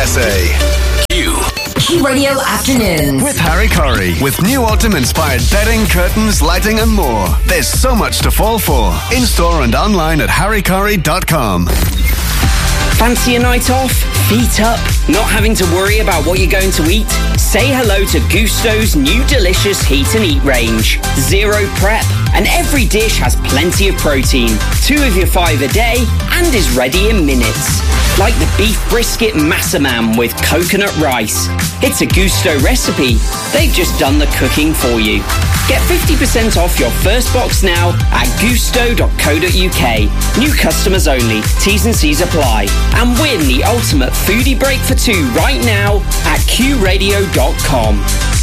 USA. Q Radio Afternoons with Harry Curry. With new autumn-inspired bedding, curtains, lighting and more. There's so much to fall for. In-store and online at harrycurry.com. Fancy a night off? Feet up? Not having to worry about what you're going to eat? Say hello to Gusto's new delicious Heat and Eat range. Zero prep, and every dish has plenty of protein. 2 of your 5 a day, and is ready in minutes. Like the beef brisket massaman with coconut rice. It's a Gusto recipe. They've just done the cooking for you. Get 50% off your first box now at gusto.co.uk. New customers only. T's and C's apply. And win the ultimate foodie break for 2 right now at qradio.com.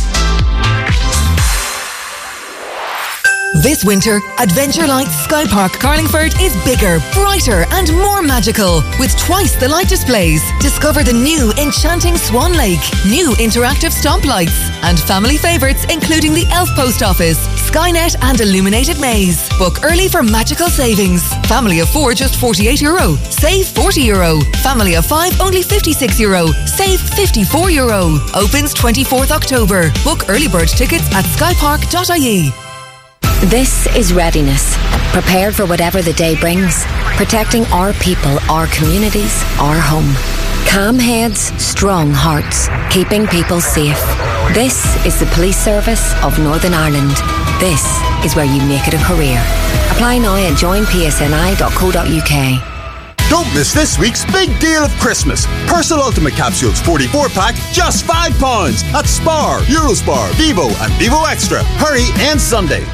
This winter, Adventure Lights Sky Park Carlingford is bigger, brighter and more magical with twice the light displays. Discover the new enchanting Swan Lake, new interactive stoplights and family favourites including the Elf Post Office, Skynet and Illuminated Maze. Book early for magical savings. Family of 4 just €48. Save €40. Family of 5 only €56. Save €54. Opens 24th October. Book early bird tickets at skypark.ie. This is Readiness. Prepared for whatever the day brings. Protecting our people, our communities, our home. Calm heads, strong hearts. Keeping people safe. This is the Police Service of Northern Ireland. This is where you make it a career. Apply now at joinpsni.co.uk. Don't miss this week's big deal of Christmas. Persil Ultimate Capsules 44-pack, just £5 at Spar, Eurospar, Vivo and Vivo Extra. Hurry and Sunday.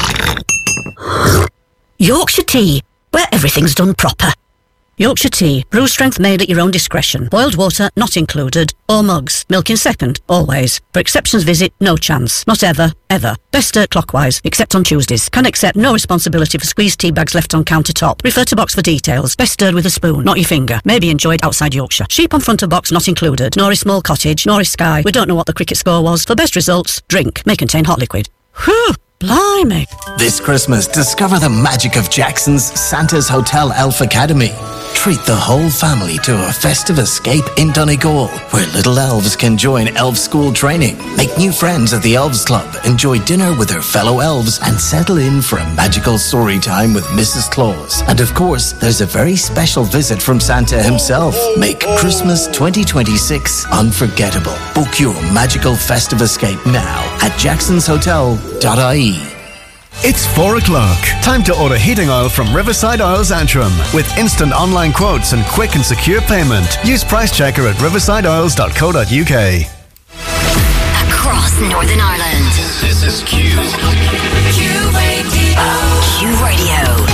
Yorkshire Tea, where everything's done proper. Yorkshire Tea, brew strength made at your own discretion. Boiled water not included, or mugs. Milk in second, always. For exceptions visit, no chance. Not ever, ever. Best stir clockwise, except on Tuesdays. Can accept no responsibility for squeezed tea bags left on countertop. Refer to box for details. Best stirred with a spoon, not your finger. May be enjoyed outside Yorkshire. Sheep on front of box not included. Nor is small cottage, nor is Sky. We don't know what the cricket score was. For best results, drink. May contain hot liquid. Whew! Blimey. This Christmas, discover the magic of Jackson's Santa's Hotel Elf Academy. Treat the whole family to a festive escape in Donegal, where little elves can join elf school training, make new friends at the Elves Club, enjoy dinner with their fellow elves, and settle in for a magical story time with Mrs. Claus. And of course, there's a very special visit from Santa himself. Make Christmas 2026 unforgettable. Book your magical festive escape now at jacksonshotel.ie. It's 4 o'clock. Time to order heating oil from Riverside Oils Antrim. With instant online quotes and quick and secure payment. Use Price Checker at riversideoils.co.uk. across Northern Ireland. This is Q. Q Radio. Q Radio.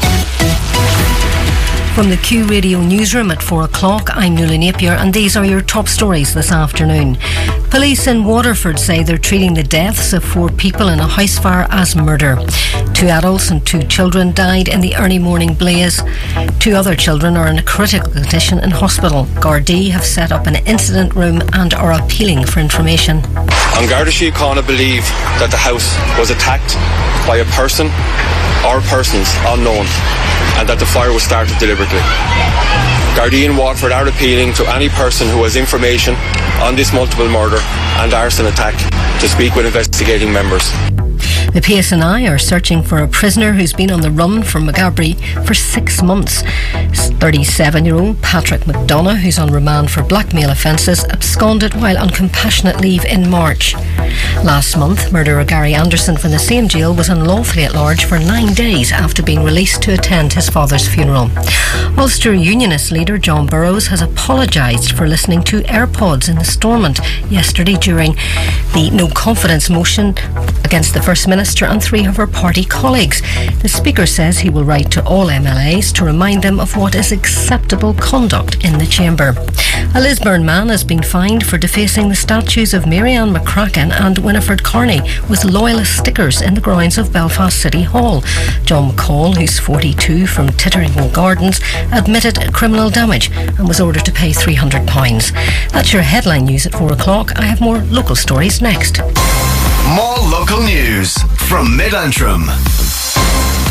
From the Q Radio newsroom at 4 o'clock, I'm Nuala Napier and these are your top stories this afternoon. Police in Waterford say they're treating the deaths of 4 people in a house fire as murder. 2 adults and 2 children died in the early morning blaze. 2 other children are in a critical condition in hospital. Gardaí have set up an incident room and are appealing for information. An Garda Síochána believe that the house was attacked by a person or persons unknown, and that the fire was started deliberately. Gardaí in Waterford are appealing to any person who has information on this multiple murder and arson attack to speak with investigating members. The PSNI are searching for a prisoner who's been on the run from Maghaberry for 6 months. 37-year-old Patrick McDonough, who's on remand for blackmail offences, absconded while on compassionate leave in March. Last month, murderer Gary Anderson from the same jail was unlawfully at large for 9 days after being released to attend his father's funeral. Ulster Unionist leader John Burrows has apologised for listening to AirPods in the Stormont yesterday during the no confidence motion against the First Minister and 3 of her party colleagues. The Speaker says he will write to all MLAs to remind them of what is acceptable conduct in the chamber. A Lisburn man has been fined for defacing the statues of Marianne McCracken and Winifred Carney with loyalist stickers in the grounds of Belfast City Hall. John McCall, who's 42 from Titterington Gardens, admitted criminal damage and was ordered to pay £300. That's your headline news at 4 o'clock. I have more local stories next. More local news from Mid-Antrim.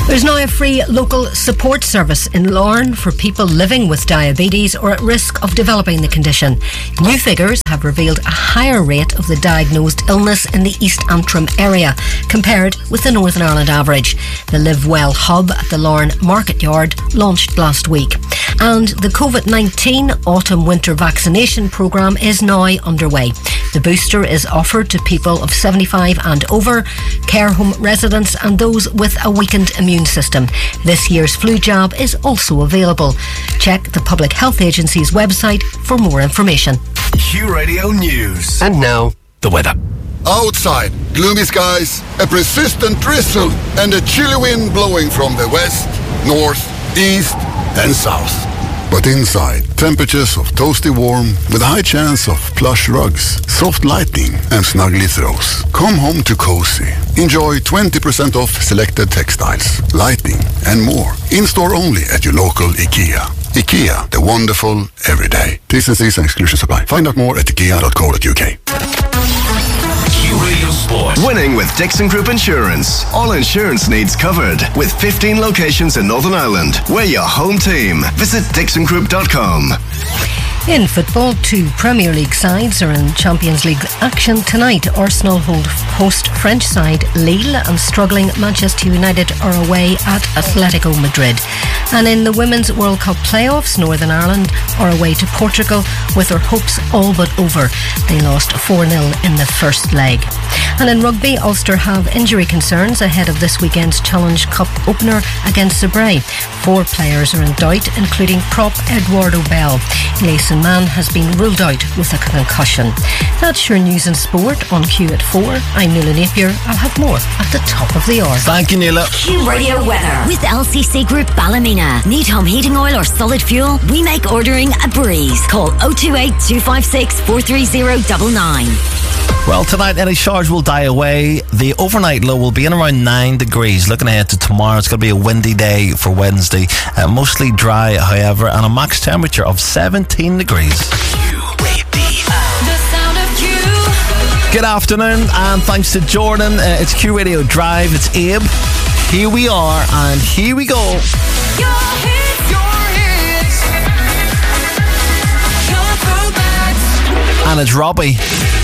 There's now a free local support service in Larne for people living with diabetes or at risk of developing the condition. New figures have revealed a higher rate of the diagnosed illness in the East Antrim area compared with the Northern Ireland average. The Live Well hub at the Larne Market Yard launched last week. And the COVID-19 autumn-winter vaccination programme is now underway. The booster is offered to people of 75 and over, care home residents and those with a weakened immune system. This year's flu jab is also available. Check the Public Health Agency's website for more information. Q Radio News. And now, the weather. Outside, gloomy skies, a persistent drizzle and a chilly wind blowing from the west, north, east and south. But inside, temperatures of toasty warm with a high chance of plush rugs, soft lighting and snuggly throws. Come home to cozy. Enjoy 20% off selected textiles, lighting and more. In-store only at your local IKEA. IKEA, the wonderful everyday. T&Cs and exclusions apply. Find out more at ikea.co.uk. Radio Sport. Winning with Dixon Group Insurance. All insurance needs covered. With 15 locations in Northern Ireland. We're your home team. Visit dixongroup.com. In football, 2 Premier League sides are in Champions League action tonight. Arsenal host French side Lille and struggling Manchester United are away at Atletico Madrid. And in the Women's World Cup playoffs, Northern Ireland are away to Portugal with their hopes all but over. They lost 4-0 in the first leg. And in rugby, Ulster have injury concerns ahead of this weekend's Challenge Cup opener against Sabray. 4 players are in doubt, including prop Eduardo Bell. Gleeson Mann has been ruled out with a concussion. That's your news and sport on Q at 4. I'm Nuala Napier. I'll have more at the top of the hour. Thank you, Nuala. Q Radio weather with LCC Group Ballymena. Need home heating oil or solid fuel? We make ordering a breeze. Call 028 256 43099. Well, tonight any showers will die away. The overnight low will be in around 9 degrees. Looking ahead to tomorrow, it's going to be a windy day for Wednesday. Mostly dry, however, and a max temperature of 17 degrees. Good afternoon, and thanks to Jordan. It's Q Radio Drive. It's Abe. Here we are, and here we go. Your hits, your And it's Robbie.